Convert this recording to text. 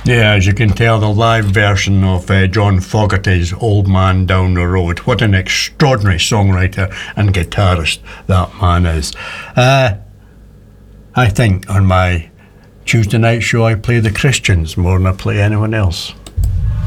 Yeah, as you can tell, the live version of John Fogerty's Old Man Down the Road. What an extraordinary songwriter and guitarist that man is. I think on my Tuesday night show I play the Christians more than I play anyone else.